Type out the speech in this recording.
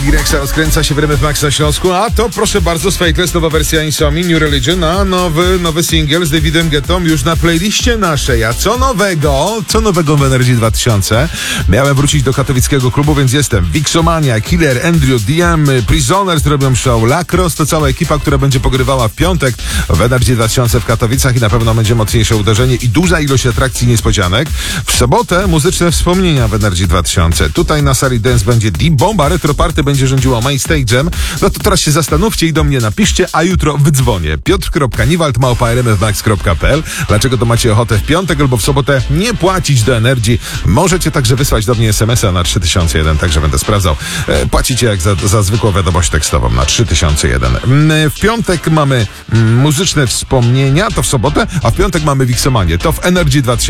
Girexa rozkręca się w RMF Max na Śląsku, a to proszę bardzo, Faithless, nowa wersja Insomni, New Religion, a nowy singiel z Davidem Guettą już na playliście naszej. A co nowego w Energy 2000? Miałem wrócić do katowickiego klubu, więc jestem. Vixomania, Killer, Andrew, DM, Prisoners robią show, Lacrosse to cała ekipa, która będzie pogrywała w piątek w Energy 2000 w Katowicach i na pewno będzie mocniejsze uderzenie i duża ilość atrakcji i niespodzianek. W sobotę muzyczne wspomnienia w Energy 2000. Tutaj na sali dance będzie Deep Bomba, Retro Party będzie rządziło main stage'em. No to teraz się zastanówcie i do mnie napiszcie, a jutro wydzwonię. piotr.niwald@rmfmax.pl. Dlaczego to macie ochotę w piątek albo w sobotę nie płacić do Energy? Możecie także wysłać do mnie SMS-a na 3001, także będę sprawdzał. Płacicie jak za zwykłą wiadomość tekstową na 3001. W piątek mamy muzyczne wspomnienia, to w sobotę, a w piątek mamy Vixomanię. To w Energy 2000.